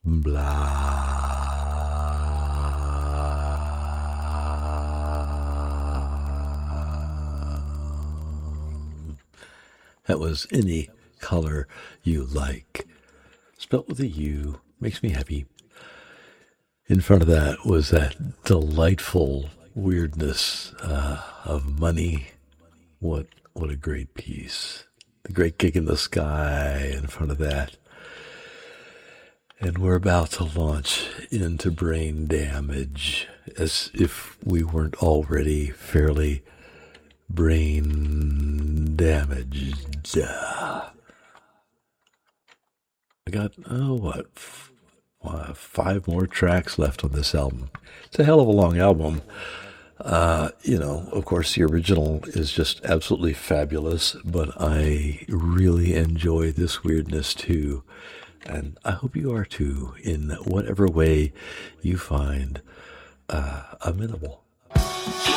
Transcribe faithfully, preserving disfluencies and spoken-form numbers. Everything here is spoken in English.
Blah. That was Any Color You Like. Spelt with a U. Makes me happy. In front of that was that delightful weirdness uh, of Money. What what a great piece. The Great Gig in the Sky in front of that. And we're about to launch into Brain Damage, as if we weren't already fairly brain damaged. I got, oh, what, f- uh, five more tracks left on this album. It's a hell of a long album. Uh, you know, of course, the original is just absolutely fabulous, but I really enjoy this weirdness too. And I hope you are too, in whatever way you find uh, amenable.